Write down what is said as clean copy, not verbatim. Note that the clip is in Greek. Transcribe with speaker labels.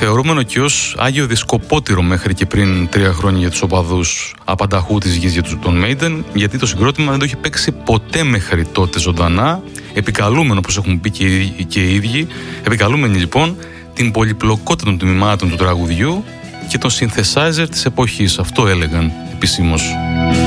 Speaker 1: Θεωρούμενο και ως Άγιο Δισκοπότηρο μέχρι και πριν 3 χρόνια για τους οπαδούς απανταχού της γης των Maiden, γιατί το συγκρότημα δεν το έχει παίξει ποτέ μέχρι τότε ζωντανά, επικαλούμενο, όπως έχουν πει και οι ίδιοι, επικαλούμενοι λοιπόν την πολυπλοκότητα των τμήματων του τραγουδιού και τον synthesizer της εποχής. Αυτό έλεγαν επισήμως.